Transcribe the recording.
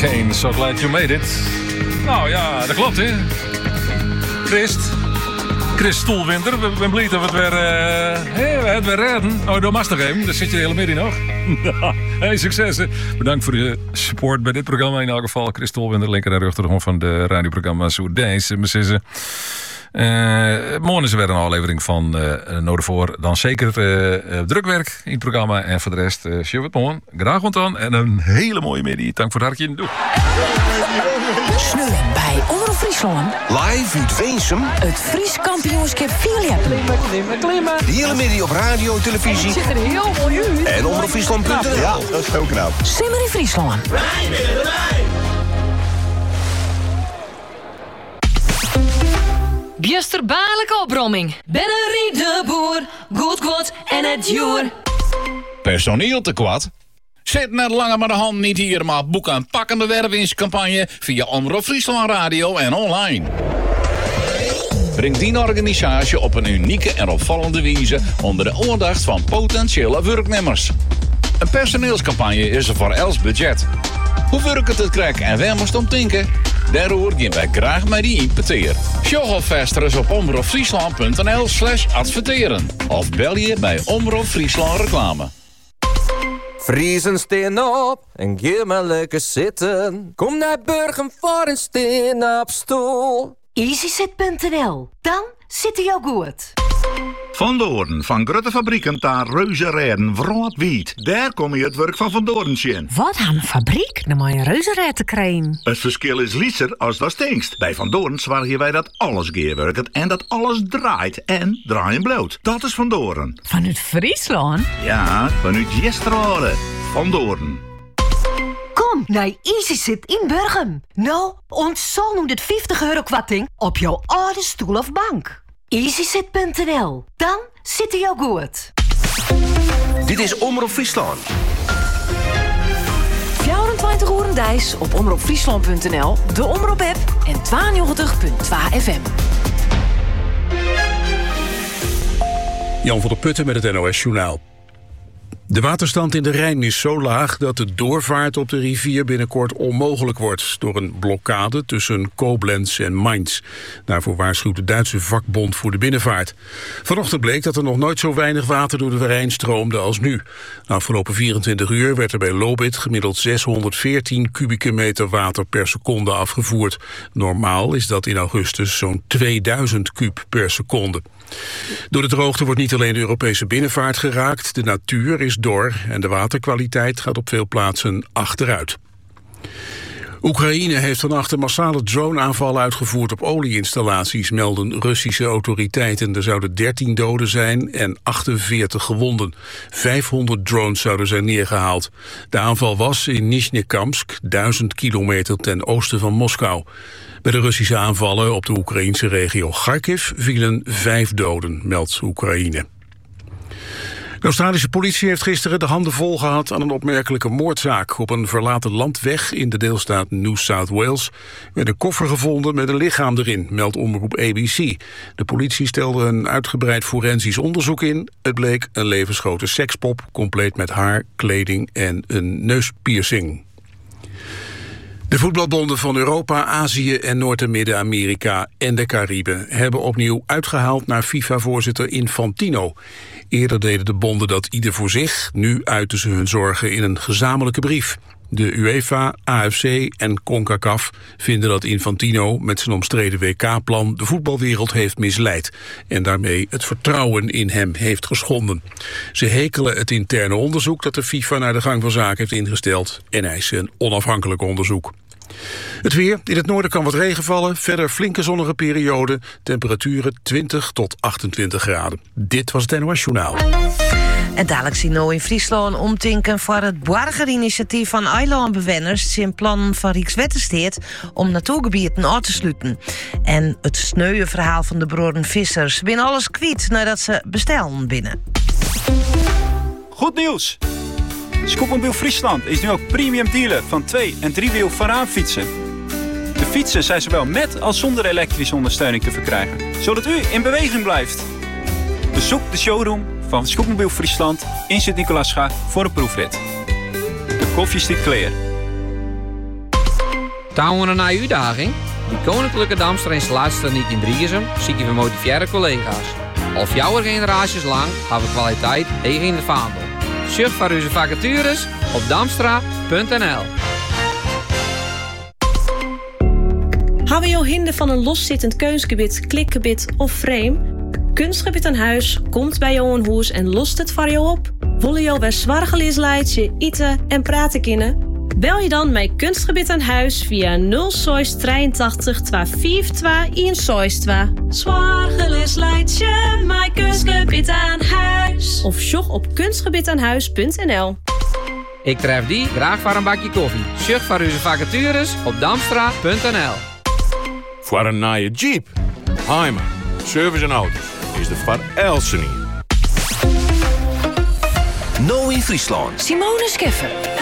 Kane, so glad you made it. Nou ja, dat klopt, hè. Chris Stoelwinter, we zijn blij dat we het weer redden. Oh, door Mastergame, daar zit je de hele middag nog. Hey, succes. Hè. Bedankt voor je support bij dit programma. In elk geval, Chris Stoelwinter, linker en rechtergrond van de radioprogramma's Soedijs. Morgen is er weer een aflevering van Noordervoor. Dan zeker drukwerk in het programma. En voor de rest, zien we het morgen. Graag ontaan en een hele mooie middag. Dank voor het hartje. Doei. Sneu bij Omroep Friesland. Live uit Veensum. Het Fries kampioenschap Vierleppen. De hele middag op radio en televisie. Zit er heel mooi uit. En omroepfriesland.nl. Ja, dat is heel knap. Simmer in Friesland. Wij willen erbij. Bjusterbaarlijke opbromming. Bennerie de boer, goed en het joer. Personeel tekort? Zet net langer maar de hand niet hier, maar boek een pakkende wervingscampagne via Omroep Friesland Radio en online. Breng die organisatie op een unieke en opvallende wijze onder de aandacht van potentiële werknemers. Een personeelscampagne is er voor els budget. Hoe werkt het krijg en waar moest om denken? Daarover gaan wij graag met die importeer. Show alvast op omroepfriesland.nl/adverteren. Of bel je bij Omroep Friesland Reclame. Friesen steen op en geef maar lekker zitten. Kom naar Burgum voor een steen op stoel. EasyZit.nl. Dan zit hij ook goed. Van Doorn, van grote fabrieken naar reuzenrijden, Vroadwiet. Daar kom je het werk van Van Doorn zien. Wat aan een fabriek? Dan moet je een reuzenrijden krijgen. Het verschil is lieser als dat stinkst. Bij Van Doorn zorgen wij dat alles geerwerkt en dat alles draait. En draaien bloot. Dat is Van Doorn. Vanuit Friesland? Ja, vanuit Jestrade. Van Doorn. Kom naar EasyZit in Burgum. Nou, ontzol nu dit 50 euro kwarting op jouw oude stoel of bank. EasyZit.nl. Dan zit hij ook goed. Dit is Omroep Friesland. 24 uur dijs op omroepfriesland.nl, de Omroep-app en 92.2 FM. Jan van der Putten met het NOS-journaal. De waterstand in de Rijn is zo laag dat de doorvaart op de rivier binnenkort onmogelijk wordt door een blokkade tussen Koblenz en Mainz. Daarvoor waarschuwt de Duitse vakbond voor de binnenvaart. Vanochtend bleek dat er nog nooit zo weinig water door de Rijn stroomde als nu. De afgelopen 24 uur werd er bij Lobith gemiddeld 614 kubieke meter water per seconde afgevoerd. Normaal is dat in augustus zo'n 2000 kub per seconde. Door de droogte wordt niet alleen de Europese binnenvaart geraakt, de natuur is dor en de waterkwaliteit gaat op veel plaatsen achteruit. Oekraïne heeft vannacht een massale drone-aanval uitgevoerd op olieinstallaties, melden Russische autoriteiten. Er zouden 13 doden zijn en 48 gewonden. 500 drones zouden zijn neergehaald. De aanval was in Nizhnekamsk, 1000 kilometer ten oosten van Moskou. Bij de Russische aanvallen op de Oekraïnse regio Kharkiv vielen 5 doden, meldt Oekraïne. De Australische politie heeft gisteren de handen vol gehad aan een opmerkelijke moordzaak. Op een verlaten landweg in de deelstaat New South Wales werd een koffer gevonden met een lichaam erin, meldt omroep ABC. De politie stelde een uitgebreid forensisch onderzoek in. Het bleek een levensgrote sekspop, compleet met haar, kleding en een neuspiercing. De voetbalbonden van Europa, Azië en Noord- en Midden-Amerika en de Cariben hebben opnieuw uitgehaald naar FIFA-voorzitter Infantino. Eerder deden de bonden dat ieder voor zich, nu uiten ze hun zorgen in een gezamenlijke brief. De UEFA, AFC en CONCACAF vinden dat Infantino met zijn omstreden WK-plan de voetbalwereld heeft misleid en daarmee het vertrouwen in hem heeft geschonden. Ze hekelen het interne onderzoek dat de FIFA naar de gang van zaken heeft ingesteld en eisen een onafhankelijk onderzoek. Het weer. In het noorden kan wat regen vallen. Verder flinke zonnige periode. Temperaturen 20 tot 28 graden. Dit was het NOS Journaal. En dadelijk zien we in Friesland omtinken voor het burgerinitiatief van eilandbewoners zijn plan van Rijkswaterstaat om natuurgebieden aan te sluiten. En het sneuwe verhaal van de broeren Vissers binnen alles kwijt nadat ze bestellen binnen. Goed nieuws! Scootmobiel Friesland is nu ook premium dealer van 2- en 3-wiel Varaanfietsen. De fietsen zijn zowel met als zonder elektrische ondersteuning te verkrijgen, zodat u in beweging blijft. Bezoek de showroom van Scootmobiel Friesland in Sint-Nicolaasga voor een proefrit. De koffie stiet clear. Touwen een nieuwe uitdaging? Die Koninklijke Damster installatietechniek in Driesem zie je gemotiveerde collega's. Al 4 generaties lang hebben we kwaliteit eigen in de vaandel. Surf voor onze vacatures op damstra.nl. Hebben jouw hinder van een loszittend keusgebied, klikgebied of frame? Kunstgebied aan huis komt bij jou een hoes en lost het voor jou op. Willen jou weer zwargeleersleidje, eten en praten kunnen? Bel je dan met Kunstgebied aan huis via 083 252 162. Zwargeleersleidje, mijn Kunstgebied aan huis. Of sjog op kunstgebiedaanhuis.nl. Ik tref die graag voor een bakje koffie. Surf voor onze vacatures op damstra.nl. Voor een nieuwe Jeep, Heimer, service en auto's is de Van Elsene. Nou in Friesland. Simone Scheffer.